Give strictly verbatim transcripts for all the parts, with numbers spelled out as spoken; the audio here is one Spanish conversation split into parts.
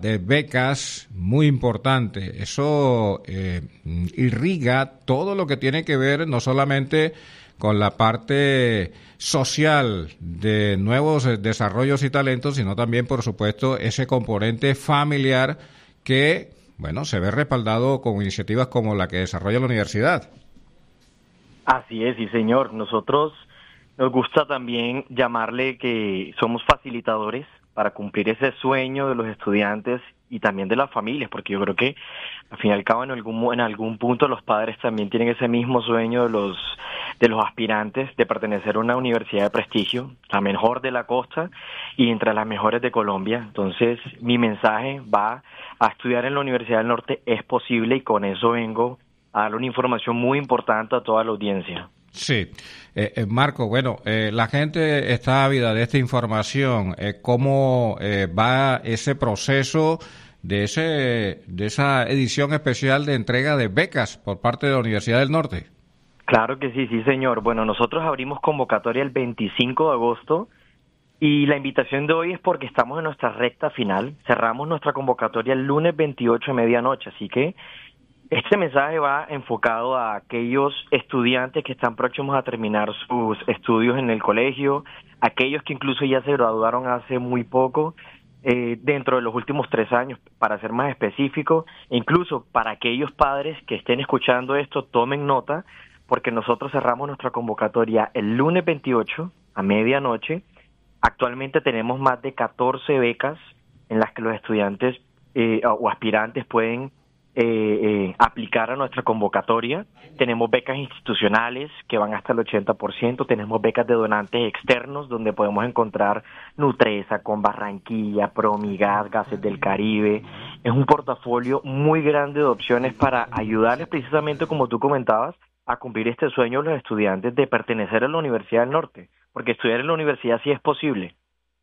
de becas muy importante. Eso eh, irriga todo lo que tiene que ver no solamente con la parte social de nuevos desarrollos y talentos, sino también, por supuesto, ese componente familiar que, bueno, se ve respaldado con iniciativas como la que desarrolla la universidad. Así es, sí, señor. Nosotros nos gusta también llamarle que somos facilitadores para cumplir ese sueño de los estudiantes y también de las familias, porque yo creo que al fin y al cabo en algún en algún punto los padres también tienen ese mismo sueño de los de los aspirantes de pertenecer a una universidad de prestigio, la mejor de la costa y entre las mejores de Colombia. Entonces, mi mensaje va a estudiar en la Universidad del Norte es posible, y con eso vengo a dar una información muy importante a toda la audiencia. Sí, eh, eh, Marco, bueno, eh, la gente está ávida de esta información. Eh, ¿Cómo eh, va ese proceso de ese de esa edición especial de entrega de becas por parte de la Universidad del Norte? Claro que sí, sí, señor. Bueno, nosotros abrimos convocatoria el veinticinco de agosto y la invitación de hoy es porque estamos en nuestra recta final. Cerramos nuestra convocatoria el lunes veintiocho a medianoche, así que este mensaje va enfocado a aquellos estudiantes que están próximos a terminar sus estudios en el colegio, aquellos que incluso ya se graduaron hace muy poco, eh, dentro de los últimos tres años, para ser más específico, e incluso para aquellos padres que estén escuchando esto, tomen nota, porque nosotros cerramos nuestra convocatoria el lunes veintiocho a medianoche. Actualmente tenemos más de catorce becas en las que los estudiantes eh, o aspirantes pueden Eh, eh, aplicar a nuestra convocatoria. Tenemos becas institucionales que van hasta el ochenta por ciento, tenemos becas de donantes externos donde podemos encontrar Nutresa, con Barranquilla, Promigas, Gases del Caribe. Es un portafolio muy grande de opciones para ayudarles precisamente, como tú comentabas, a cumplir este sueño de los estudiantes de pertenecer a la Universidad del Norte, porque estudiar en la universidad sí es posible.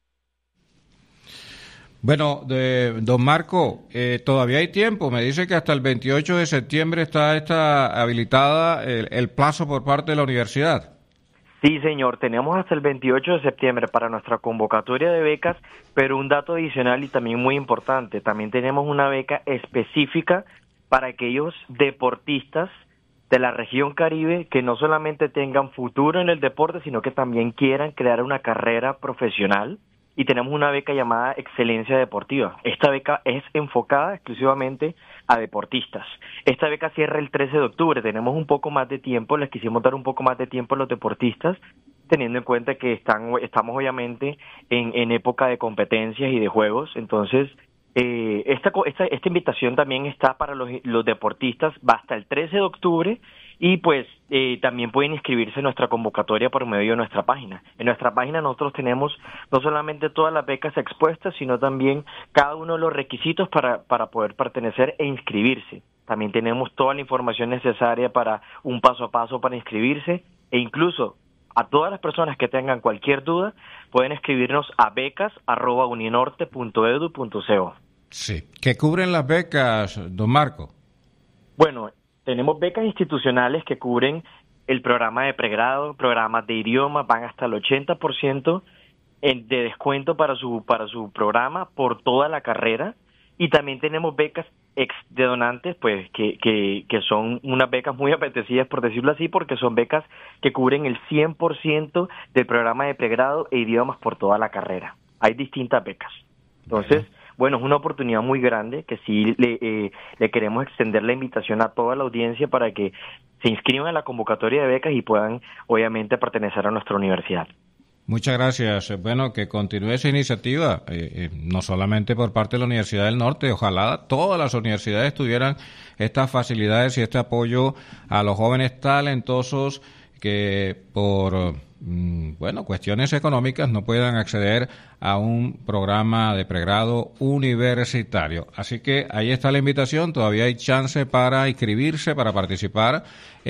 Bueno, de, don Marco, eh, todavía hay tiempo. Me dice que hasta el veintiocho de septiembre está esta habilitada el, el plazo por parte de la universidad. Sí, señor, tenemos hasta el veintiocho de septiembre para nuestra convocatoria de becas, pero un dato adicional y también muy importante, también tenemos una beca específica para aquellos deportistas de la región Caribe que no solamente tengan futuro en el deporte, sino que también quieran crear una carrera profesional. Y tenemos una beca llamada Excelencia Deportiva. Esta beca es enfocada exclusivamente a deportistas. Esta beca cierra el trece de octubre. Tenemos un poco más de tiempo, les quisimos dar un poco más de tiempo a los deportistas, teniendo en cuenta que están estamos obviamente en, en época de competencias y de juegos. Entonces, eh, esta, esta, esta invitación también está para los, los deportistas, va hasta el trece de octubre. Y pues eh, también pueden inscribirse en nuestra convocatoria por medio de nuestra página. En nuestra página nosotros tenemos no solamente todas las becas expuestas, sino también cada uno de los requisitos para, para poder pertenecer e inscribirse. También tenemos toda la información necesaria para un paso a paso para inscribirse, e incluso a todas las personas que tengan cualquier duda pueden escribirnos a becas arroba uninorte punto edu punto co. Sí. ¿Qué cubren las becas, don Marco? Bueno, tenemos becas institucionales que cubren el programa de pregrado, programas de idiomas, van hasta el ochenta por ciento de descuento para su para su programa por toda la carrera. Y también tenemos becas ex de donantes, pues que, que, que son unas becas muy apetecidas, por decirlo así, porque son becas que cubren el cien por ciento del programa de pregrado e idiomas por toda la carrera. Hay distintas becas. Entonces, bueno, es una oportunidad muy grande que sí le, eh, le queremos extender la invitación a toda la audiencia para que se inscriban a la convocatoria de becas y puedan, obviamente, pertenecer a nuestra universidad. Muchas gracias. Bueno, que continúe esa iniciativa, eh, eh, no solamente por parte de la Universidad del Norte, ojalá todas las universidades tuvieran estas facilidades y este apoyo a los jóvenes talentosos que por bueno, cuestiones económicas no puedan acceder a un programa de pregrado universitario. Así que ahí está la invitación, todavía hay chance para inscribirse, para participar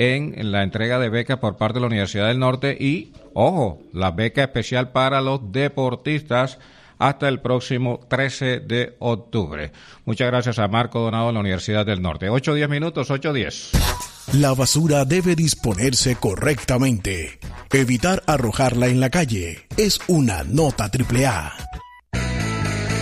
en la entrega de becas por parte de la Universidad del Norte y, ojo, la beca especial para los deportistas hasta el próximo trece de octubre. Muchas gracias a Marco Donado de la Universidad del Norte. ocho diez minutos, ocho diez. La basura debe disponerse correctamente. Evitar arrojarla en la calle es una nota triple A.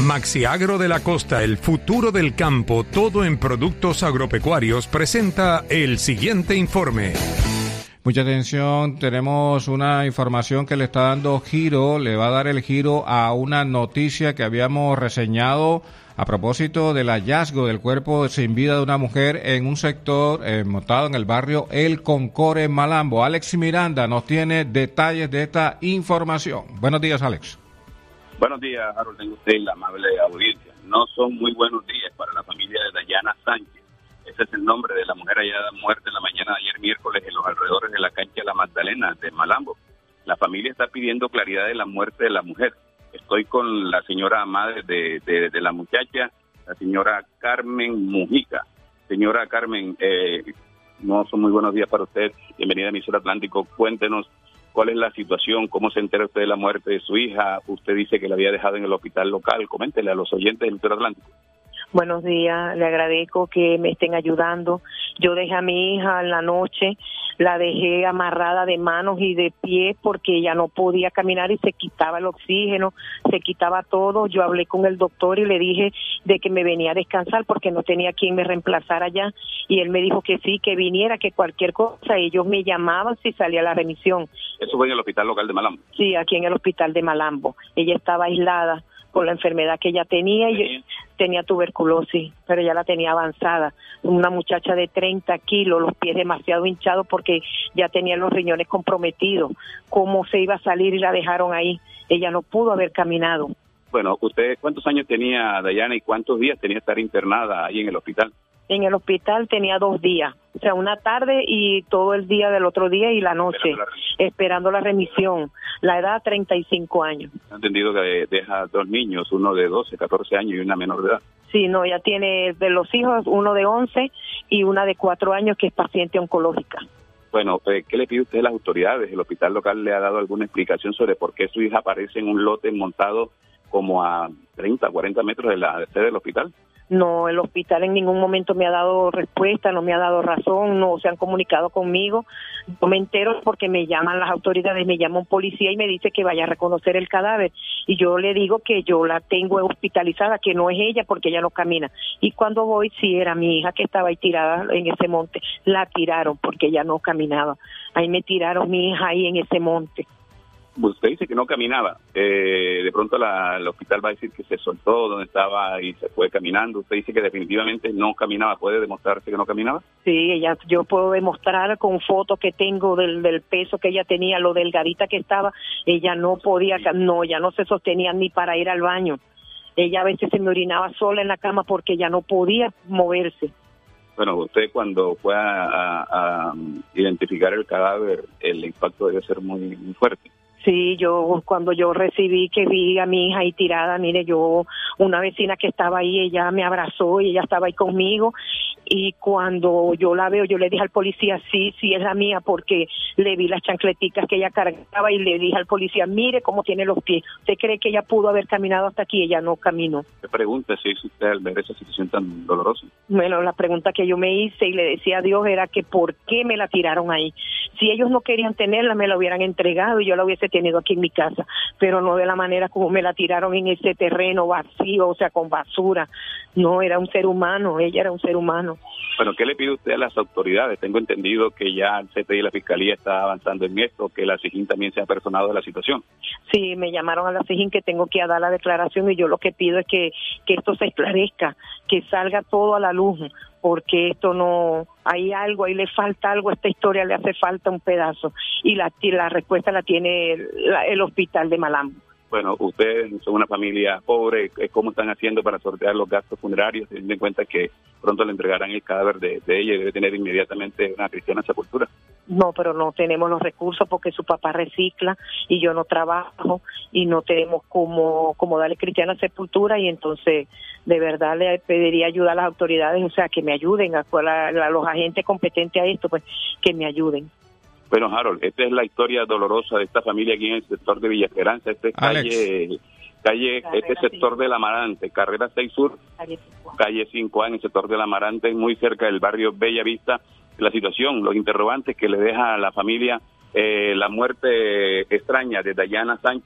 Maxiagro de la Costa, el futuro del campo, todo en productos agropecuarios, presenta el siguiente informe. Mucha atención, tenemos una información que le está dando giro, le va a dar el giro a una noticia que habíamos reseñado a propósito del hallazgo del cuerpo sin vida de una mujer en un sector eh, montado en el barrio El Concore, en Malambo. Alex Miranda nos tiene detalles de esta información. Buenos días, Alex. Buenos días, Harold, tengo usted la amable audiencia. No son muy buenos días para la familia de Dayana Sánchez. Ese es el nombre de la mujer hallada muerta en la mañana de ayer miércoles en los alrededores de la cancha La Magdalena de Malambo. La familia está pidiendo claridad de la muerte de la mujer. Estoy con la señora madre de, de, de la muchacha, la señora Carmen Mujica. Señora Carmen, eh, no son muy buenos días para usted. Bienvenida a Emisora Atlántico. Cuéntenos cuál es la situación, cómo se entera usted de la muerte de su hija. Usted dice que la había dejado en el hospital local. Coméntele a los oyentes de Emisora Atlántico. Buenos días, le agradezco que me estén ayudando. Yo dejé a mi hija en la noche, la dejé amarrada de manos y de pies porque ella no podía caminar y se quitaba el oxígeno, se quitaba todo. Yo hablé con el doctor y le dije de que me venía a descansar porque no tenía quien me reemplazara allá, y él me dijo que sí, que viniera, que cualquier cosa, ellos me llamaban si salía la remisión. ¿Eso fue en el hospital local de Malambo? Sí, aquí en el hospital de Malambo. Ella estaba aislada por la enfermedad que ella tenía, y yo tenía tuberculosis, pero ya la tenía avanzada. Una muchacha de treinta kilos, los pies demasiado hinchados porque ya tenía los riñones comprometidos. ¿Cómo se iba a salir y la dejaron ahí? Ella no pudo haber caminado. Bueno, ¿usted cuántos años tenía, Dayana, y cuántos días tenía que estar internada ahí en el hospital? En el hospital tenía dos días, o sea, una tarde y todo el día del otro día y la noche, esperando la, esperando la remisión. La edad, treinta y cinco años. He entendido que deja dos niños, uno de doce, catorce años y una menor de edad. Sí, no, ella tiene de los hijos uno de once y una de cuatro años que es paciente oncológica. Bueno, eh, ¿qué le pide usted a las autoridades? ¿El hospital local le ha dado alguna explicación sobre por qué su hija aparece en un lote montado como a treinta, cuarenta metros de la sede del hospital? No, el hospital en ningún momento me ha dado respuesta, no me ha dado razón, no se han comunicado conmigo. Yo me entero porque me llaman las autoridades, me llama un policía y me dice que vaya a reconocer el cadáver. Y yo le digo que yo la tengo hospitalizada, que no es ella porque ella no camina. Y cuando voy, sí era mi hija que estaba ahí tirada en ese monte. La tiraron porque ella no caminaba. Ahí me tiraron mi hija ahí en ese monte. Usted dice que no caminaba, eh, de pronto la, el hospital va a decir que se soltó donde estaba y se fue caminando. Usted dice que definitivamente no caminaba. ¿Puede demostrarse que no caminaba? Sí, ella, yo puedo demostrar con fotos que tengo del, del peso que ella tenía, lo delgadita que estaba. Ella no podía, no, ya no se sostenía ni para ir al baño. Ella a veces se me orinaba sola en la cama porque ya no podía moverse. Bueno, usted cuando fue a, a, a identificar el cadáver, el impacto debe ser muy, muy fuerte. Sí, yo cuando yo recibí que vi a mi hija ahí tirada, mire, yo, una vecina que estaba ahí, ella me abrazó y ella estaba ahí conmigo, y cuando yo la veo, yo le dije al policía, sí, sí es la mía, porque le vi las chancleticas que ella cargaba y le dije al policía, mire cómo tiene los pies, ¿usted cree que ella pudo haber caminado hasta aquí? Ella no caminó. ¿Qué pregunta se hizo usted al ver esa situación tan dolorosa? Bueno, la pregunta que yo me hice y le decía a Dios era que ¿por qué me la tiraron ahí? Si ellos no querían tenerla, me la hubieran entregado y yo la hubiese tenido aquí en mi casa, pero no de la manera como me la tiraron en ese terreno vacío, o sea, con basura. No, era un ser humano, ella era un ser humano. Bueno, ¿qué le pide usted a las autoridades? Tengo entendido que ya el C T I y la Fiscalía está avanzando en esto, que la SIJIN también se ha personado de la situación. Sí, me llamaron a la SIJIN que tengo que dar la declaración y yo lo que pido es que, que esto se esclarezca, que salga todo a la luz, porque esto no, hay algo, ahí le falta algo, a esta historia le hace falta un pedazo, y la, y la respuesta la tiene el, la, el hospital de Malambo. Bueno, ustedes son una familia pobre, ¿cómo están haciendo para sortear los gastos funerarios, teniendo en cuenta que pronto le entregarán el cadáver de, de ella y debe tener inmediatamente una cristiana sepultura? No, pero no tenemos los recursos porque su papá recicla y yo no trabajo y no tenemos cómo, cómo darle cristiana sepultura, y entonces de verdad le pediría ayuda a las autoridades, o sea, que me ayuden, a, a, a los agentes competentes a esto, pues que me ayuden. Bueno, Harold, esta es la historia dolorosa de esta familia aquí en el sector de Villa Esperanza. Este es calle, calle este sector del Amarante, carrera seis Sur, calle cinco A, en el sector del Amarante, muy cerca del barrio Bella Vista. La situación, los interrogantes que le deja a la familia, eh, la muerte extraña de Dayana Sánchez,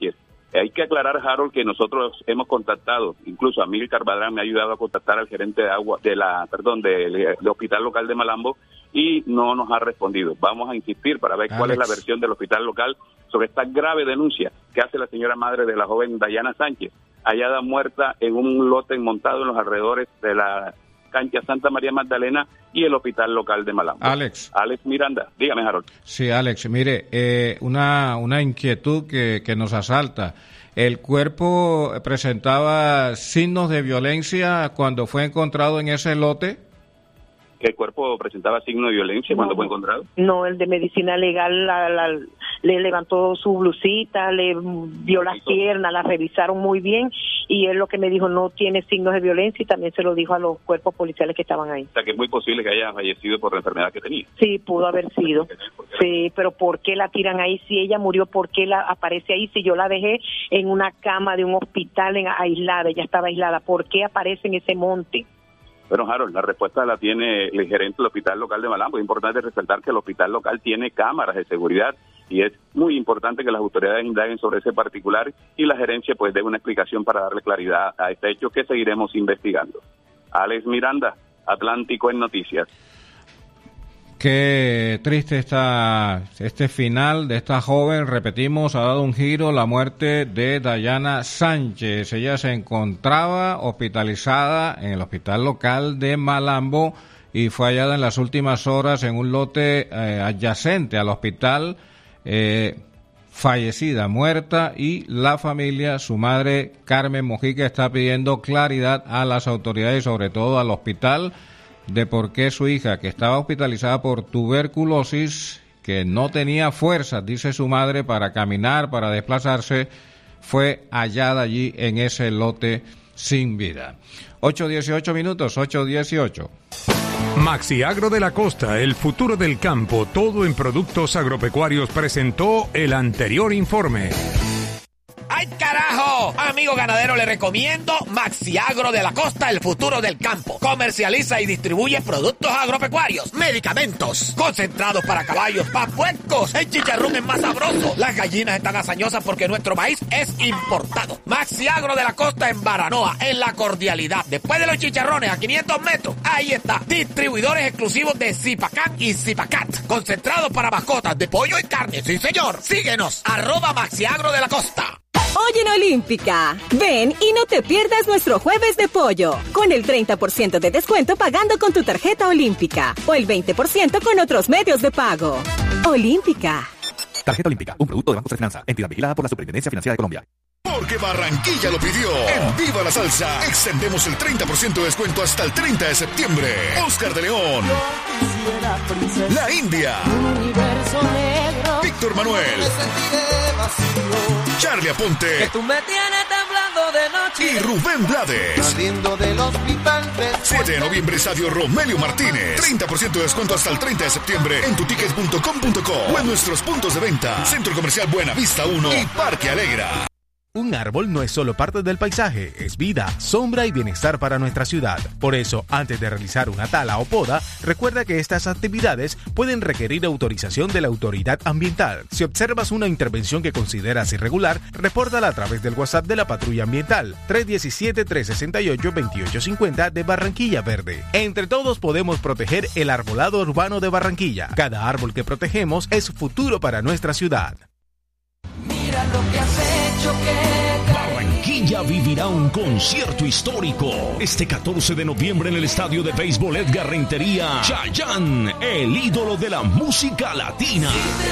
Hay que aclarar, Harold, que nosotros hemos contactado, incluso Amílcar Badrán me ha ayudado a contactar al gerente de agua, de la, perdón, del de hospital local de Malambo, y no nos ha respondido. Vamos a insistir para ver Alex. cuál es la versión del hospital local sobre esta grave denuncia que hace la señora madre de la joven Dayana Sánchez, hallada muerta en un lote montado en los alrededores de la cancha Santa María Magdalena y el hospital local de Malambo. Alex. Alex Miranda, dígame, Harold. Sí, Alex, mire, eh, una, una inquietud que, que nos asalta. ¿El cuerpo presentaba signos de violencia cuando fue encontrado en ese lote? ¿Que el cuerpo presentaba signos de violencia no, cuando fue encontrado? No, el de medicina legal la, la, le levantó su blusita, le vio las piernas, la revisaron muy bien y él lo que me dijo no tiene signos de violencia y también se lo dijo a los cuerpos policiales que estaban ahí. O sea, que es muy posible que haya fallecido por la enfermedad que tenía. Sí, pudo haber sido. Sí, pero ¿por qué la tiran ahí? Si ella murió, ¿por qué la aparece ahí? Si yo la dejé en una cama de un hospital en, aislada, ella estaba aislada, ¿por qué aparece en ese monte? Bueno, Harold, la respuesta la tiene el gerente del hospital local de Malambo. Es importante resaltar que el hospital local tiene cámaras de seguridad y es muy importante que las autoridades indaguen sobre ese particular y la gerencia pues dé una explicación para darle claridad a este hecho que seguiremos investigando. Alex Miranda, Atlántico en Noticias. Qué triste está este final de esta joven, repetimos, ha dado un giro la muerte de Dayana Sánchez. Ella se encontraba hospitalizada en el hospital local de Malambo y fue hallada en las últimas horas en un lote eh, adyacente al hospital, eh, fallecida, muerta, y la familia, su madre Carmen Mojica, está pidiendo claridad a las autoridades y sobre todo al hospital de por qué su hija, que estaba hospitalizada por tuberculosis, que no tenía fuerzas, dice su madre, para caminar, para desplazarse, fue hallada allí en ese lote sin vida. ocho dieciocho minutos, ocho dieciocho. Maxi Agro de la Costa, el futuro del campo, todo en productos agropecuarios, presentó el anterior informe. ¡Ay, carajo! Amigo ganadero, le recomiendo Maxi Agro de la Costa, el futuro del campo. Comercializa y distribuye productos agropecuarios, medicamentos, concentrados para caballos, para puercos. El chicharrón es más sabroso. Las gallinas están hazañosas porque nuestro maíz es importado. Maxi Agro de la Costa en Baranoa, en La Cordialidad. Después de los chicharrones, a quinientos metros, ahí está. Distribuidores exclusivos de Zipacán y Zipacat. Concentrados para mascotas de pollo y carne. Sí, señor. Síguenos. Arroba Maxi Agro de la Costa. Hoy en Olímpica, ven y no te pierdas nuestro jueves de pollo, con el treinta por ciento de descuento pagando con tu tarjeta Olímpica, o el veinte por ciento con otros medios de pago. Olímpica. Tarjeta Olímpica, un producto de Banco de Finanza, entidad vigilada por la Superintendencia Financiera de Colombia. Porque Barranquilla lo pidió. En Viva la Salsa, extendemos el treinta por ciento de descuento hasta el treinta de septiembre. Oscar de León, La India, Víctor Manuel, Charlie Aponte, que tú me tienes temblando de noche, y Rubén Blades. Saliendo del hospital siete de noviembre, Estadio Romelio Martínez. treinta por ciento de descuento hasta el treinta de septiembre en tutickets punto com punto co o en nuestros puntos de venta. Centro Comercial Buena Vista uno y Parque Alegra. Un árbol no es solo parte del paisaje, es vida, sombra y bienestar para nuestra ciudad. Por eso, antes de realizar una tala o poda, recuerda que estas actividades pueden requerir autorización de la autoridad ambiental. Si observas una intervención que consideras irregular, repórtala a través del WhatsApp de la Patrulla Ambiental tres uno siete, tres seis ocho, dos ocho cinco cero de Barranquilla Verde. Entre todos podemos proteger el arbolado urbano de Barranquilla. Cada árbol que protegemos es futuro para nuestra ciudad. Mira lo que has hecho, que Barranquilla vivirá un concierto histórico este catorce de noviembre en el estadio de béisbol Edgar Rentería. Chayanne, el ídolo de la música latina,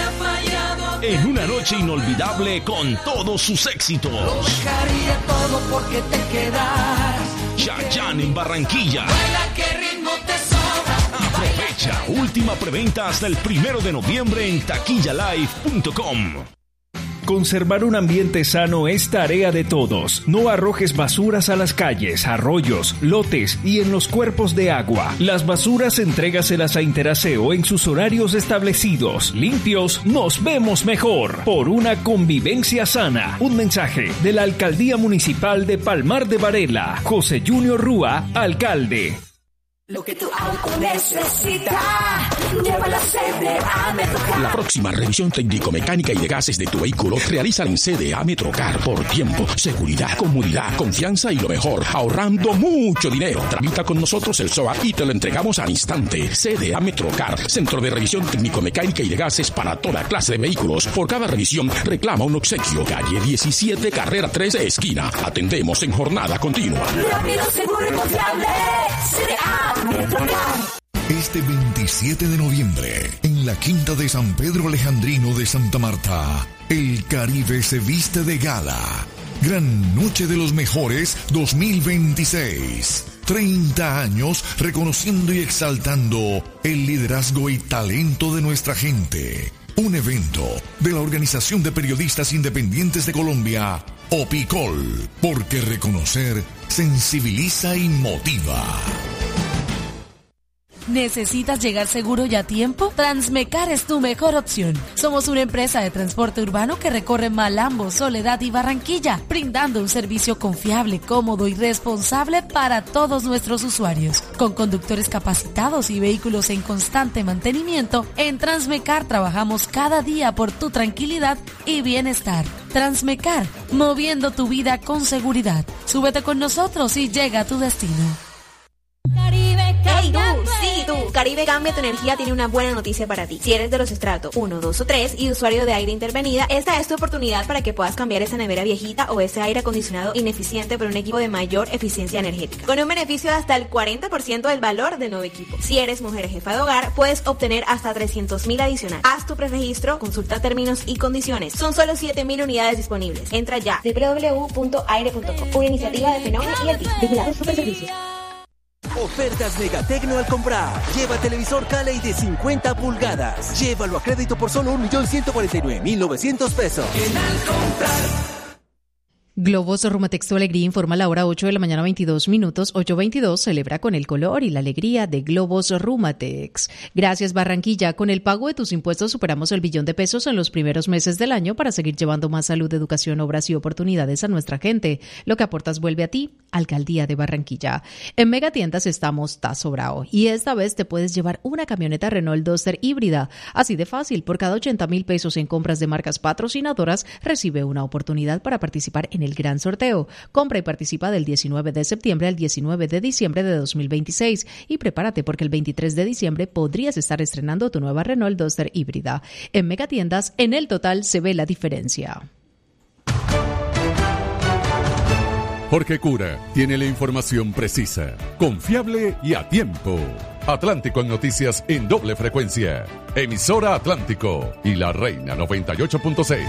en una noche inolvidable con todos sus éxitos. Lo dejaría todo porque te quedas. Chayanne en Barranquilla. Baila, qué ritmo te sobra. Aprovecha, última preventa hasta el primero de noviembre en taquilla live punto com. Conservar un ambiente sano es tarea de todos. No arrojes basuras a las calles, arroyos, lotes y en los cuerpos de agua. Las basuras entrégaselas a Interaseo en sus horarios establecidos. Limpios, nos vemos mejor. Por una convivencia sana. Un mensaje de la Alcaldía Municipal de Palmar de Varela. José Junior Rúa, alcalde. Lo que tu auto necesita, llévalo a C D A Metrocar. La próxima revisión técnico-mecánica y de gases de tu vehículo realiza en C D A Metrocar por tiempo, seguridad, comodidad, confianza y lo mejor, ahorrando mucho dinero. Tramita con nosotros el S O A y te lo entregamos al instante. C D A Metrocar, centro de revisión técnico-mecánica y de gases para toda clase de vehículos. Por cada revisión reclama un obsequio. Calle diecisiete, carrera tres, esquina. Atendemos en jornada continua. Rápido, seguro y confiable. C D A. Este veintisiete de noviembre, en la Quinta de San Pedro Alejandrino de Santa Marta, el Caribe se viste de gala. Gran Noche de los Mejores dos mil veintiséis. treinta años reconociendo y exaltando el liderazgo y talento de nuestra gente. Un evento de la Organización de Periodistas Independientes de Colombia, OPICOL, porque reconocer sensibiliza y motiva. ¿Necesitas llegar seguro y a tiempo? Transmecar es tu mejor opción. Somos una empresa de transporte urbano que recorre Malambo, Soledad y Barranquilla, brindando un servicio confiable, cómodo y responsable para todos nuestros usuarios. Con conductores capacitados y vehículos en constante mantenimiento, en Transmecar trabajamos cada día por tu tranquilidad y bienestar. Transmecar, moviendo tu vida con seguridad. Súbete con nosotros y llega a tu destino. Caribe, hey tú, sí tú, Caribe Cambia tu Energía tiene una buena noticia para ti. Si eres de los estratos uno, dos o tres y usuario de aire intervenida, esta es tu oportunidad para que puedas cambiar esa nevera viejita o ese aire acondicionado ineficiente por un equipo de mayor eficiencia energética, con un beneficio de hasta el cuarenta por ciento del valor del nuevo equipo. Si eres mujer jefa de hogar, puedes obtener hasta trescientos mil adicional. Haz tu preregistro, consulta términos y condiciones. Son solo siete mil unidades disponibles. Entra ya, doble u doble u doble u punto aire punto com. Una iniciativa de Fenómeno y el T I C. Vigilados Super Servicios. Ofertas Megatecno al comprar. Lleva televisor Caley de cincuenta pulgadas. Llévalo a crédito por solo un millón ciento cuarenta y nueve mil novecientos pesos. En al comprar. Globos Rumatex Alegría informa a la hora ocho de la mañana veintidós minutos. ocho veintidós celebra con el color y la alegría de Globos Rumatex. Gracias Barranquilla. Con el pago de tus impuestos superamos el billón de pesos en los primeros meses del año para seguir llevando más salud, educación, obras y oportunidades a nuestra gente. Lo que aportas vuelve a ti. Alcaldía de Barranquilla. En Megatiendas estamos Tazo Bravo y esta vez te puedes llevar una camioneta Renault Duster híbrida. Así de fácil, por cada ochenta mil pesos en compras de marcas patrocinadoras recibe una oportunidad para participar en el gran sorteo. Compra y participa del diecinueve de septiembre al diecinueve de diciembre de dos mil veintiséis y prepárate porque el veintitrés de diciembre podrías estar estrenando tu nueva Renault Duster híbrida. En Megatiendas, en el total se ve la diferencia. Jorge Cura tiene la información precisa, confiable y a tiempo. Atlántico en noticias en doble frecuencia. Emisora Atlántico y La Reina noventa y ocho punto seis.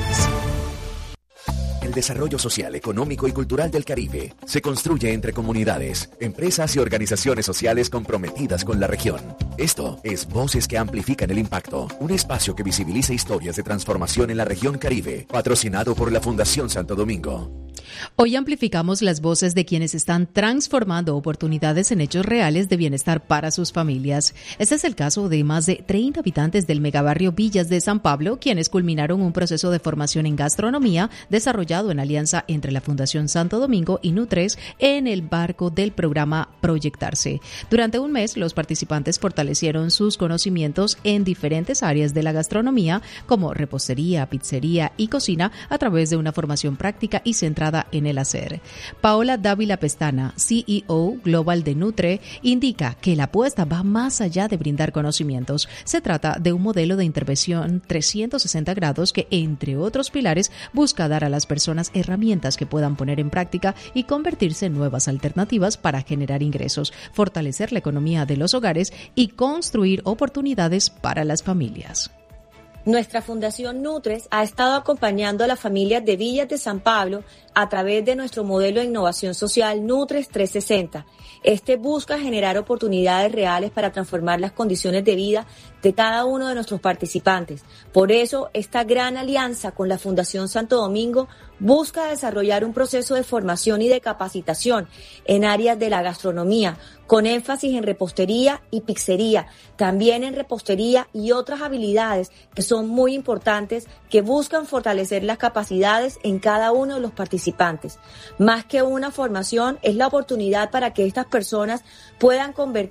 El desarrollo social, económico y cultural del Caribe se construye entre comunidades, empresas y organizaciones sociales comprometidas con la región. Esto es Voces que Amplifican el Impacto, un espacio que visibiliza historias de transformación en la región Caribe, patrocinado por la Fundación Santo Domingo. Hoy amplificamos las voces de quienes están transformando oportunidades en hechos reales de bienestar para sus familias. Este es el caso de más de treinta habitantes del megabarrio Villas de San Pablo, quienes culminaron un proceso de formación en gastronomía desarrollado en alianza entre la Fundación Santo Domingo y Nutres en el marco del programa Proyectarse. Durante un mes, los participantes fortalecieron sus conocimientos en diferentes áreas de la gastronomía, como repostería, pizzería y cocina, a través de una formación práctica y centrada en el hacer. Paola Dávila Pestana, C E O global de Nutre, indica que la apuesta va más allá de brindar conocimientos. Se trata de un modelo de intervención trescientos sesenta grados que, entre otros pilares, busca dar a las personas herramientas que puedan poner en práctica y convertirse en nuevas alternativas para generar ingresos, fortalecer la economía de los hogares y construir oportunidades para las familias. Nuestra Fundación Nutres ha estado acompañando a las familias de Villas de San Pablo a través de nuestro modelo de innovación social Nutres trescientos sesenta. Este busca generar oportunidades reales para transformar las condiciones de vida de cada uno de nuestros participantes. Por eso, esta gran alianza con la Fundación Santo Domingo busca desarrollar un proceso de formación y de capacitación en áreas de la gastronomía, con énfasis en repostería y pizzería, también en repostería y otras habilidades que son muy importantes, que buscan fortalecer las capacidades en cada uno de los participantes. Más que una formación, es la oportunidad para que estas personas puedan convertir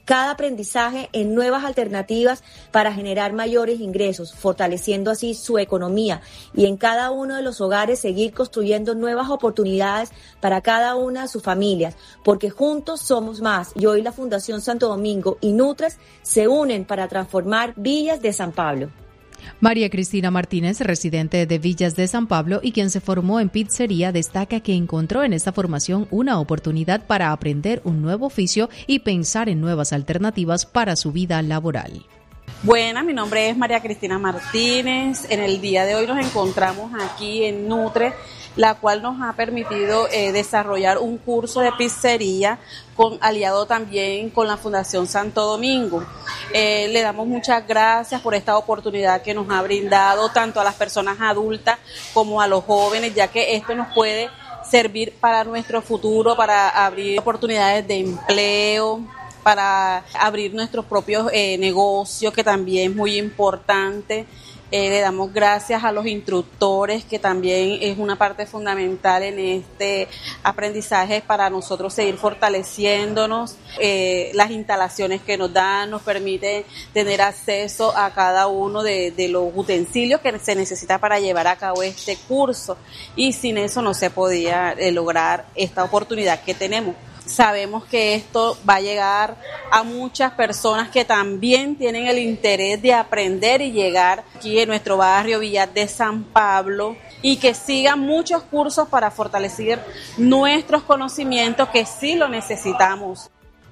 cada aprendizaje en nuevas alternativas para generar mayores ingresos, fortaleciendo así su economía y en cada uno de los hogares seguir construyendo nuevas oportunidades para cada una de sus familias, porque juntos somos más y hoy la Fundación Santo Domingo y Nutres se unen para transformar Villas de San Pablo. María Cristina Martínez, residente de Villas de San Pablo y quien se formó en pizzería, destaca que encontró en esta formación una oportunidad para aprender un nuevo oficio y pensar en nuevas alternativas para su vida laboral. Buenas, mi nombre es María Cristina Martínez. En el día de hoy nos encontramos aquí en Nutre, la cual nos ha permitido eh, desarrollar un curso de pizzería con, aliado también con la Fundación Santo Domingo. Eh, le damos muchas gracias por esta oportunidad que nos ha brindado tanto a las personas adultas como a los jóvenes, ya que esto nos puede servir para nuestro futuro, para abrir oportunidades de empleo, para abrir nuestros propios eh, negocios, que también es muy importante. Eh, le damos gracias a los instructores, que también es una parte fundamental en este aprendizaje para nosotros seguir fortaleciéndonos. Eh, las instalaciones que nos dan nos permiten tener acceso a cada uno de, de los utensilios que se necesita para llevar a cabo este curso, y sin eso no se podía eh, lograr esta oportunidad que tenemos. Sabemos que esto va a llegar a muchas personas que también tienen el interés de aprender y llegar aquí en nuestro barrio Villas de San Pablo, y que sigan muchos cursos para fortalecer nuestros conocimientos, que sí lo necesitamos.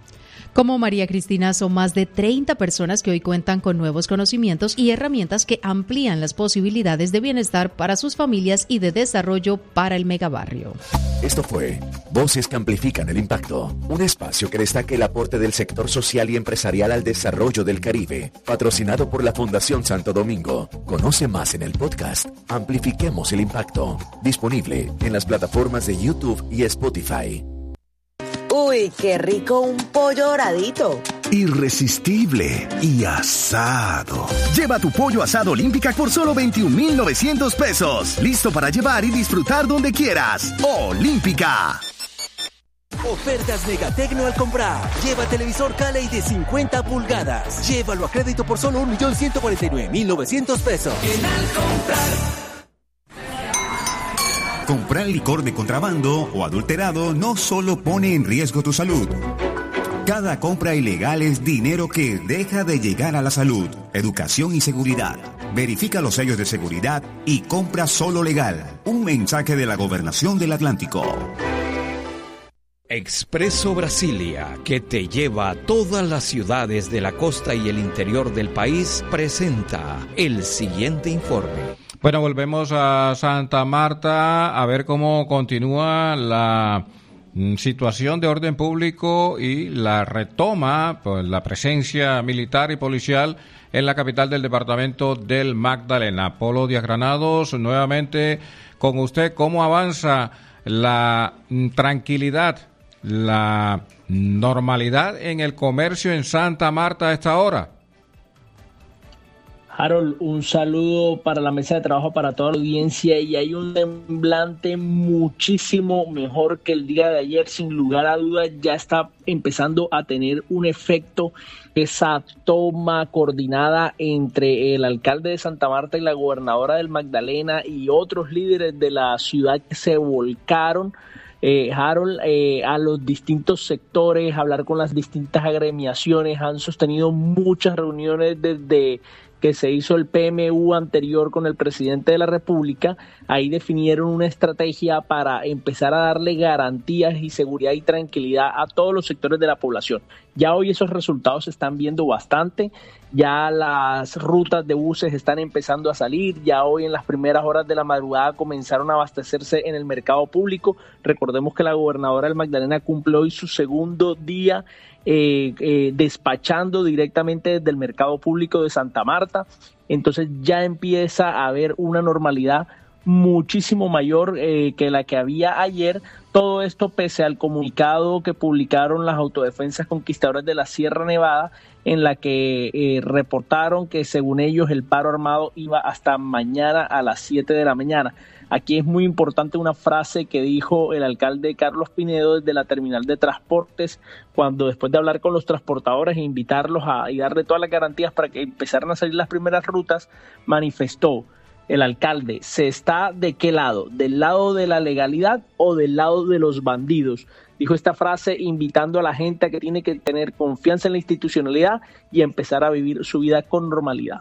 Como María Cristina, son más de treinta personas que hoy cuentan con nuevos conocimientos y herramientas que amplían las posibilidades de bienestar para sus familias y de desarrollo para el megabarrio. Esto fue Voces que Amplifican el Impacto, un espacio que destaca el aporte del sector social y empresarial al desarrollo del Caribe, patrocinado por la Fundación Santo Domingo. Conoce más en el podcast Amplifiquemos el Impacto, disponible en las plataformas de YouTube y Spotify. Uy, qué rico un pollo doradito. Irresistible y asado. Lleva tu pollo asado Olímpica por solo veintiún mil novecientos pesos. Listo para llevar y disfrutar donde quieras. Olímpica. Ofertas Megatecno al comprar. Lleva televisor Caley de cincuenta pulgadas. Llévalo a crédito por solo un millón ciento cuarenta y nueve mil novecientos pesos. En al comprar. Comprar licor de contrabando o adulterado no solo pone en riesgo tu salud. Cada compra ilegal es dinero que deja de llegar a la salud, educación y seguridad. Verifica los sellos de seguridad y compra solo legal. Un mensaje de la Gobernación del Atlántico. Expreso Brasilia, que te lleva a todas las ciudades de la costa y el interior del país, presenta el siguiente informe. Bueno, volvemos a Santa Marta a ver cómo continúa la situación de orden público y la retoma, pues, la presencia militar y policial en la capital del departamento del Magdalena. Polo Díaz Granados, nuevamente con usted, ¿cómo avanza la tranquilidad, la normalidad en el comercio en Santa Marta a esta hora? Harold, un saludo para la mesa de trabajo, para toda la audiencia, y hay un semblante muchísimo mejor que el día de ayer, sin lugar a dudas. Ya está empezando a tener un efecto esa toma coordinada entre el alcalde de Santa Marta y la gobernadora del Magdalena y otros líderes de la ciudad que se volcaron, Eh, Harold, eh, a los distintos sectores, hablar con las distintas agremiaciones. Han sostenido muchas reuniones desde que se hizo el P M U anterior con el presidente de la República. Ahí definieron una estrategia para empezar a darle garantías y seguridad y tranquilidad a todos los sectores de la población. Ya hoy esos resultados se están viendo bastante. Ya las rutas de buses están empezando a salir, ya hoy en las primeras horas de la madrugada comenzaron a abastecerse en el mercado público. Recordemos que la gobernadora del Magdalena cumple hoy su segundo día eh, eh, despachando directamente desde el mercado público de Santa Marta. Entonces ya empieza a haber una normalidad muchísimo mayor eh, que la que había ayer. Todo esto pese al comunicado que publicaron las autodefensas conquistadoras de la Sierra Nevada, en la que eh, reportaron que según ellos el paro armado iba hasta mañana a las siete de la mañana. Aquí es muy importante una frase que dijo el alcalde Carlos Pinedo desde la terminal de transportes, cuando después de hablar con los transportadores e invitarlos a y darle todas las garantías para que empezaran a salir las primeras rutas, manifestó el alcalde: ¿se está de qué lado? ¿Del lado de la legalidad o del lado de los bandidos? Dijo esta frase invitando a la gente a que tiene que tener confianza en la institucionalidad y empezar a vivir su vida con normalidad.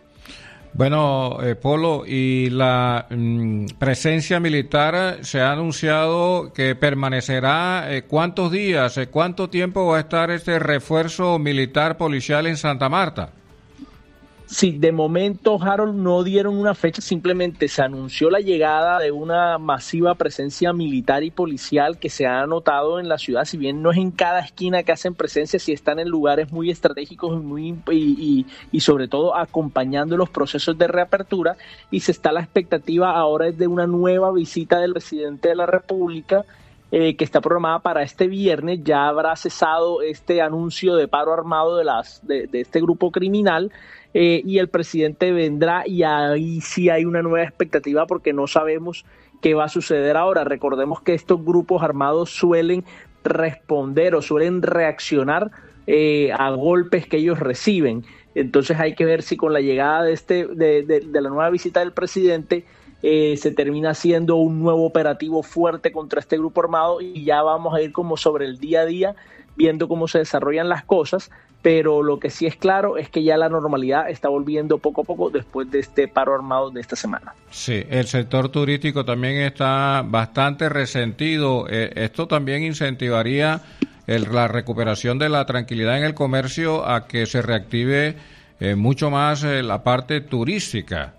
Bueno, eh, Polo, y la mm, presencia militar se ha anunciado que permanecerá eh, ¿cuántos días, eh, cuánto tiempo va a estar este refuerzo militar policial en Santa Marta? Sí, de momento, Harold, no dieron una fecha, simplemente se anunció la llegada de una masiva presencia militar y policial que se ha notado en la ciudad. Si bien no es en cada esquina que hacen presencia, sí están en lugares muy estratégicos y, muy, y, y, y sobre todo acompañando los procesos de reapertura, y se está la expectativa ahora es de una nueva visita del presidente de la República, Eh, que está programada para este viernes. Ya habrá cesado este anuncio de paro armado de, las, de, de este grupo criminal, eh, y el presidente vendrá, y ahí sí hay una nueva expectativa porque no sabemos qué va a suceder ahora. Recordemos que estos grupos armados suelen responder o suelen reaccionar eh, a golpes que ellos reciben. Entonces hay que ver si con la llegada de, este, de, de, de la nueva visita del presidente Eh, se termina haciendo un nuevo operativo fuerte contra este grupo armado, y ya vamos a ir como sobre el día a día viendo cómo se desarrollan las cosas, pero lo que sí es claro es que ya la normalidad está volviendo poco a poco después de este paro armado de esta semana. Sí, el sector turístico también está bastante resentido. Eh, esto también incentivaría el, la recuperación de la tranquilidad en el comercio, a que se reactive eh, mucho más eh, la parte turística.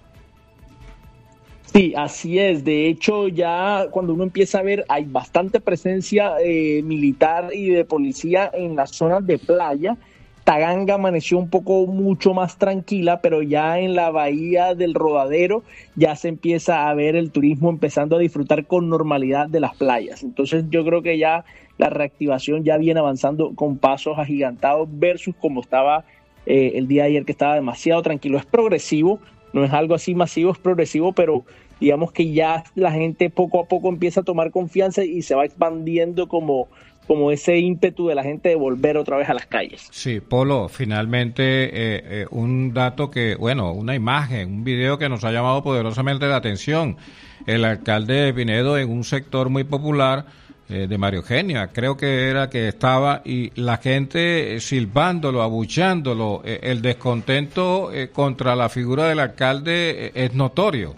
Sí, así es. De hecho, ya cuando uno empieza a ver, hay bastante presencia eh, militar y de policía en las zonas de playa. Taganga amaneció un poco mucho más tranquila, pero ya en la bahía del Rodadero ya se empieza a ver el turismo empezando a disfrutar con normalidad de las playas. Entonces yo creo que ya la reactivación ya viene avanzando con pasos agigantados versus como estaba eh, el día de ayer, que estaba demasiado tranquilo. Es progresivo, no es algo así masivo, es progresivo, pero digamos que ya la gente poco a poco empieza a tomar confianza y se va expandiendo como, como ese ímpetu de la gente de volver otra vez a las calles. Sí, Polo, finalmente eh, eh, un dato que, bueno, una imagen, un video que nos ha llamado poderosamente la atención. El alcalde de Pinedo, en un sector muy popular eh, de María Eugenia, creo que era que estaba, y la gente silbándolo, abuchándolo. Eh, el descontento eh, contra la figura del alcalde eh, es notorio.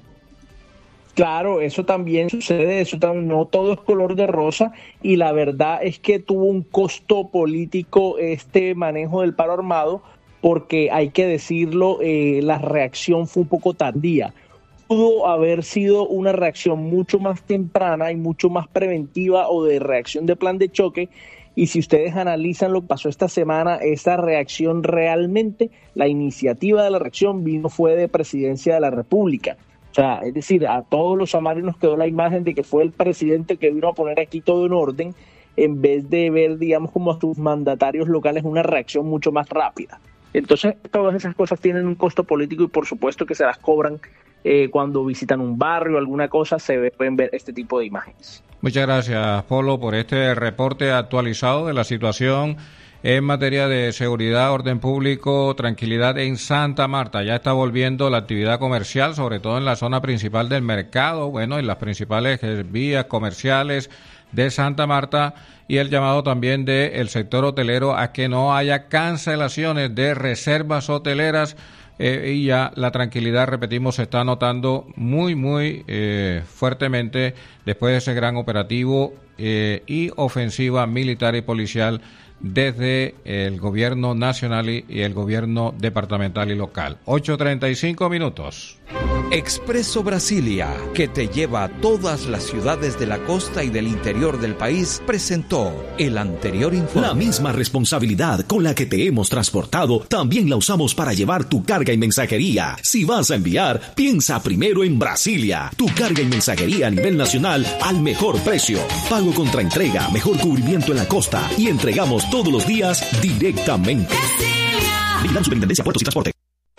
Claro, eso también sucede, eso también, no todo es color de rosa, y la verdad es que tuvo un costo político este manejo del paro armado, porque hay que decirlo, eh, la reacción fue un poco tardía. Pudo haber sido una reacción mucho más temprana y mucho más preventiva, o de reacción de plan de choque, y si ustedes analizan lo que pasó esta semana, esa reacción realmente, la iniciativa de la reacción vino fue de Presidencia de la República. O sea, es decir, a todos los amarillos nos quedó la imagen de que fue el presidente que vino a poner aquí todo en orden, en vez de ver, digamos, como a sus mandatarios locales una reacción mucho más rápida. Entonces, todas esas cosas tienen un costo político, y por supuesto que se las cobran eh, cuando visitan un barrio o alguna cosa, se ve, pueden ver este tipo de imágenes. Muchas gracias, Polo, por este reporte actualizado de la situación en materia de seguridad, orden público, tranquilidad en Santa Marta. Ya está volviendo la actividad comercial, sobre todo en la zona principal del mercado, bueno, en las principales vías comerciales de Santa Marta, y el llamado también del sector hotelero a que no haya cancelaciones de reservas hoteleras, eh, y ya la tranquilidad, repetimos, se está notando muy, muy eh, fuertemente después de ese gran operativo eh, y ofensiva militar y policial desde el gobierno nacional y el gobierno departamental y local. ocho treinta y cinco minutos. Expreso Brasilia, que te lleva a todas las ciudades de la costa y del interior del país, presentó el anterior informe. La misma responsabilidad con la que te hemos transportado, también la usamos para llevar tu carga y mensajería. Si vas a enviar, piensa primero en Brasilia. Tu carga y mensajería a nivel nacional al mejor precio. Pago contra entrega, mejor cubrimiento en la costa y entregamos todos los días directamente. Vigilando Superintendencia, Puertos y Transporte.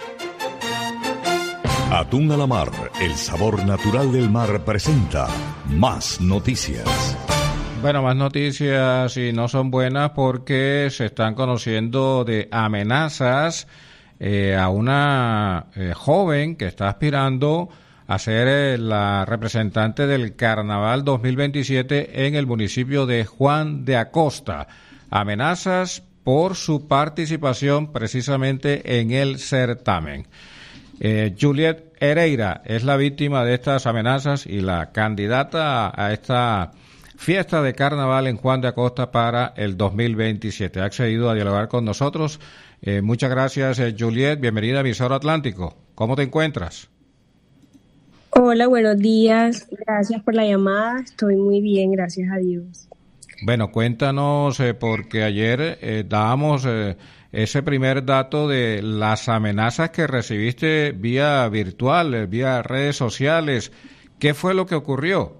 Atún a la Mar, el sabor natural del mar, presenta Más Noticias. Bueno, más noticias y no son buenas porque se están conociendo de amenazas eh, a una eh, joven que está aspirando a ser eh, la representante del Carnaval dos mil veintisiete en el municipio de Juan de Acosta. Amenazas por su participación precisamente en el certamen. Eh, Juliet Hereira es la víctima de estas amenazas y la candidata a esta fiesta de carnaval en Juan de Acosta para el dos mil veintisiete. Ha accedido a dialogar con nosotros. Eh, muchas gracias, eh, Juliet. Bienvenida a Emisora Atlántico. ¿Cómo te encuentras? Hola, buenos días. Gracias por la llamada. Estoy muy bien, gracias a Dios. Bueno, cuéntanos, eh, porque ayer eh, dábamos eh, ese primer dato de las amenazas que recibiste vía virtual, eh, vía redes sociales. ¿Qué fue lo que ocurrió?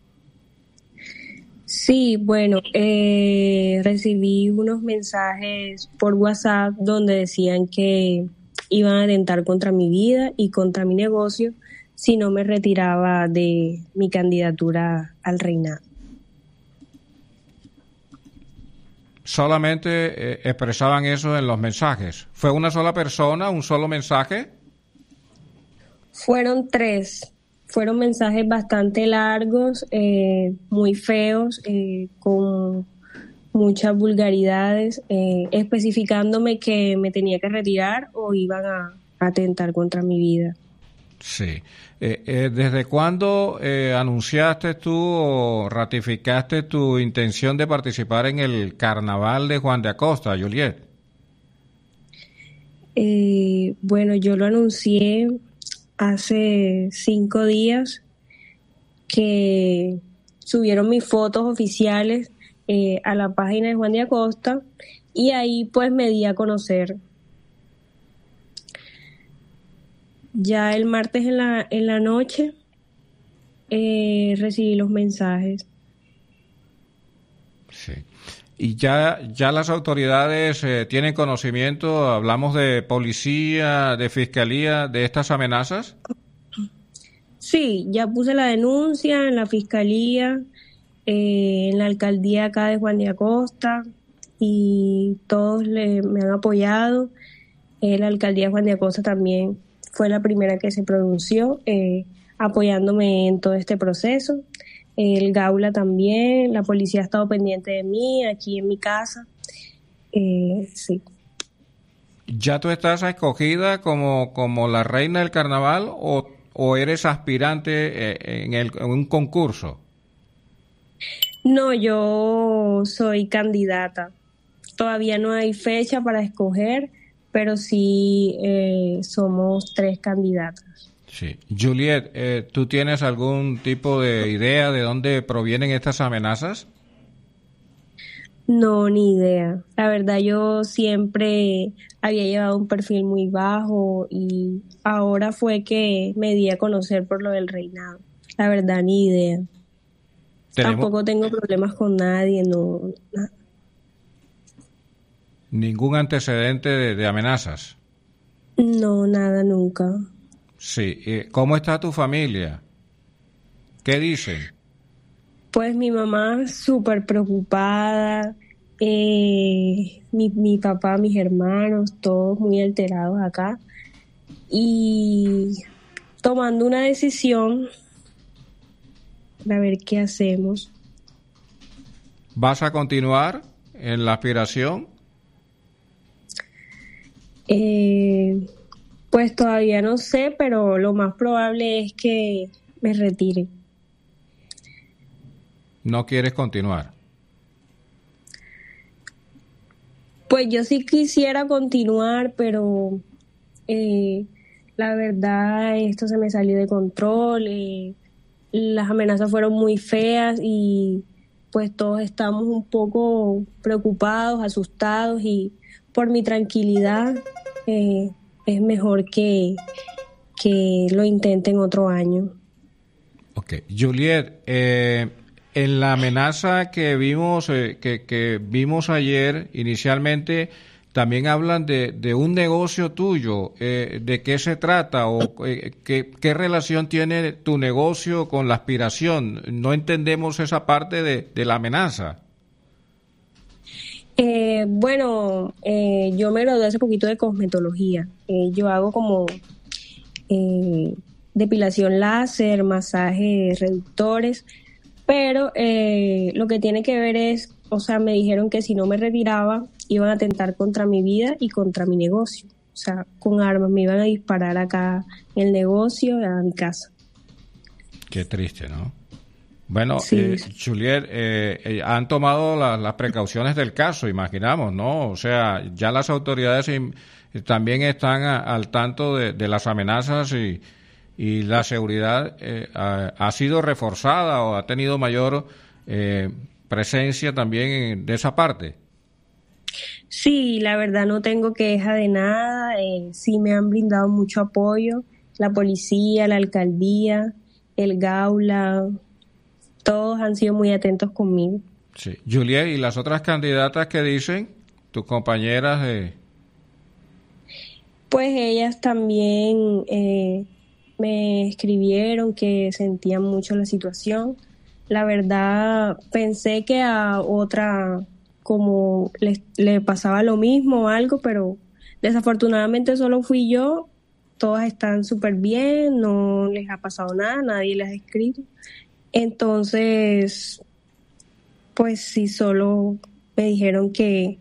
Sí, bueno, eh, recibí unos mensajes por WhatsApp donde decían que iban a atentar contra mi vida y contra mi negocio si no me retiraba de mi candidatura al reinado. Solamente eh, expresaban eso en los mensajes. ¿Fue una sola persona, un solo mensaje? Fueron tres. Fueron mensajes bastante largos, eh, muy feos, eh, con muchas vulgaridades, eh, especificándome que me tenía que retirar o iban a, a atentar contra mi vida. Sí. Eh, eh, ¿Desde cuándo eh, anunciaste tú o ratificaste tu intención de participar en el Carnaval de Juan de Acosta, Juliet? Eh, bueno, yo lo anuncié hace cinco días que subieron mis fotos oficiales eh, a la página de Juan de Acosta y ahí pues me di a conocer. Ya el martes en la, en la noche eh, recibí los mensajes. Sí. ¿Y ya, ya las autoridades eh, tienen conocimiento, hablamos de policía, de fiscalía, de estas amenazas? Sí, ya puse la denuncia en la fiscalía, eh, en la alcaldía acá de Juan de Acosta y todos le, me han apoyado. Eh, la alcaldía de Juan de Acosta también fue la primera que se pronunció, eh, apoyándome en todo este proceso. El Gaula también, la policía ha estado pendiente de mí, aquí en mi casa. Eh, sí. ¿Ya tú estás escogida como, como la reina del carnaval o, o eres aspirante en, el, en un concurso? No, yo soy candidata. Todavía no hay fecha para escoger, pero sí eh, somos tres candidatas. Sí. Juliet, eh, ¿tú tienes algún tipo de idea de dónde provienen estas amenazas? No, ni idea. La verdad, yo siempre había llevado un perfil muy bajo y ahora fue que me di a conocer por lo del reinado. La verdad, ni idea. ¿Tenemos? Tampoco tengo problemas con nadie, no. Nada. ¿Ningún antecedente de, de amenazas? No, nada, nunca. Sí. ¿Cómo está tu familia? ¿Qué dicen? Pues mi mamá súper preocupada, eh, mi, mi papá, mis hermanos, todos muy alterados acá. Y tomando una decisión para ver qué hacemos. ¿Vas a continuar en la aspiración? Eh, pues todavía no sé, pero lo más probable es que me retire. ¿No quieres continuar? Pues yo sí quisiera continuar, pero eh, la verdad esto se me salió de control, eh, las amenazas fueron muy feas y pues todos estamos un poco preocupados, asustados y por mi tranquilidad eh, es mejor que, que lo intenten otro año. Ok, Juliet, eh, en la amenaza que vimos eh, que, que vimos ayer inicialmente también hablan de, de un negocio tuyo. Eh, ¿de qué se trata o eh, qué, qué relación tiene tu negocio con la aspiración? No entendemos esa parte de, de la amenaza. Eh, bueno, eh, yo me gradué hace poquito de cosmetología. Eh, yo hago como eh, depilación láser, masajes reductores, pero eh, lo que tiene que ver es, o sea, me dijeron que si no me retiraba iban a atentar contra mi vida y contra mi negocio. O sea, con armas me iban a disparar acá en el negocio, a mi casa. Qué triste, ¿no? Bueno, sí. eh, Juliet, eh, eh, han tomado la, las precauciones del caso, imaginamos, ¿no? O sea, ya las autoridades in, también están a, al tanto de, de las amenazas y, y la seguridad eh, ha, ha sido reforzada o ha tenido mayor eh, presencia también en, de esa parte. Sí, la verdad no tengo queja de nada, eh, sí me han brindado mucho apoyo, la policía, la alcaldía, el Gaula, todos han sido muy atentos conmigo. Sí. Juliet, ¿y las otras candidatas qué dicen? ¿Tus compañeras? De... Pues ellas también eh, me escribieron que sentían mucho la situación. La verdad, pensé que a otra como le, le pasaba lo mismo o algo, pero desafortunadamente solo fui yo. Todas están súper bien, no les ha pasado nada, nadie les ha escrito. Entonces, pues sí, solo me dijeron que,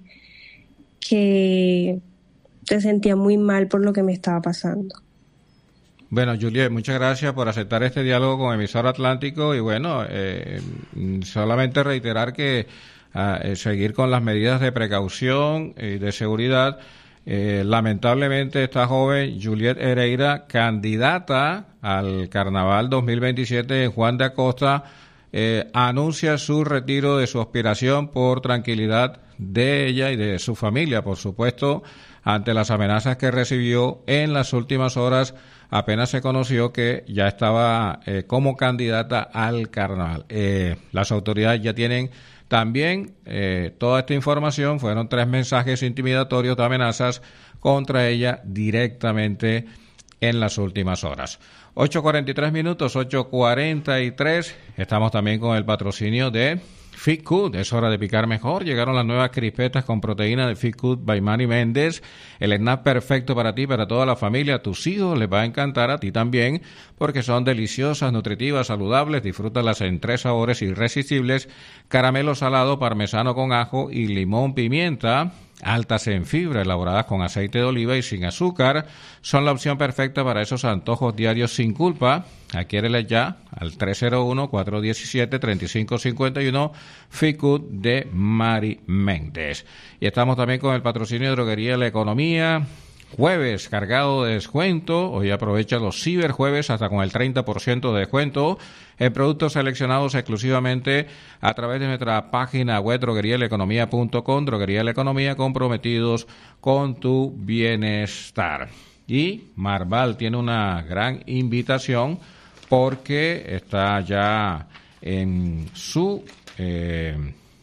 que se sentía muy mal por lo que me estaba pasando. Bueno, Juliet, muchas gracias por aceptar este diálogo con Emisora Atlántico y bueno, eh, solamente reiterar que uh, seguir con las medidas de precaución y de seguridad. Eh, lamentablemente esta joven Juliet Hereira, candidata al Carnaval dos mil veintisiete en Juan de Acosta, eh, anuncia su retiro de su aspiración por tranquilidad de ella y de su familia, por supuesto, ante las amenazas que recibió en las últimas horas. Apenas se conoció que ya estaba eh, como candidata al Carnaval. Eh, las autoridades ya tienen también eh, toda esta información. Fueron tres mensajes intimidatorios de amenazas contra ella directamente en las últimas horas. ocho cuarenta y tres minutos, ocho cuarenta y tres. Estamos también con el patrocinio de Fitcut. Es hora de picar mejor. Llegaron las nuevas crispetas con proteína de Fitcut by Manny Méndez. El snack perfecto para ti, para toda la familia. A tus hijos les va a encantar, a ti también, porque son deliciosas, nutritivas, saludables. Disfrútalas en tres sabores irresistibles: caramelo salado, parmesano con ajo y limón pimienta. Altas en fibra, elaboradas con aceite de oliva y sin azúcar. Son la opción perfecta para esos antojos diarios sin culpa. Adquiéreles ya al tres cero uno, cuatro uno siete, tres cinco cinco uno, Fitcut de Mari Méndez. Y estamos también con el patrocinio de Droguería La Economía. Jueves cargado de descuento. Hoy aprovecha los ciberjueves hasta con el treinta por ciento de descuento en productos seleccionados exclusivamente a través de nuestra página web droguería la economía punto com. Droguería La Economía, comprometidos con tu bienestar. Y Marval tiene una gran invitación porque está ya en su eh,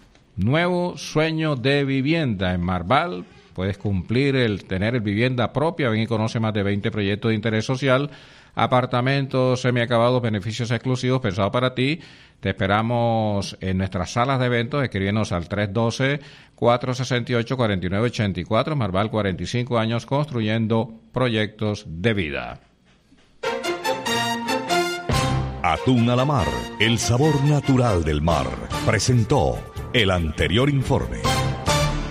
nuevo sueño de vivienda. En Marval puedes cumplir el tener el vivienda propia. Ven y conoce más de veinte proyectos de interés social, apartamentos semiacabados, beneficios exclusivos pensados para ti. Te esperamos en nuestras salas de eventos. Escríbenos al tres uno dos, cuatro seis ocho, cuatro nueve ocho cuatro. Marval, cuarenta y cinco años construyendo proyectos de vida. Atún a la mar, el sabor natural del mar. Presentó el anterior informe.